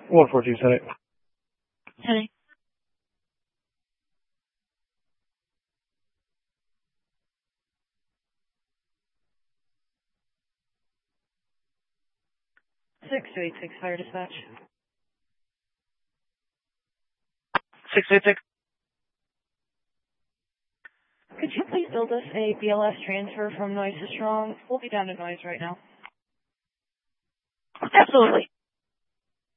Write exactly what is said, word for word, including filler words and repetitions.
one four two, Senate. Senate. six two eight six, fire dispatch. six eight six. Could you please build us a B L S transfer from noise to strong? We'll be down to noise right now. Absolutely.